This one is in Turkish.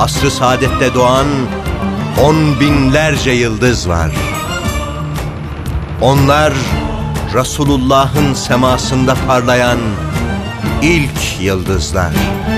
asr-ı saadette doğan 10 binlerce yıldız var. Onlar Resulullah'ın semasında parlayan ilk yıldızlar.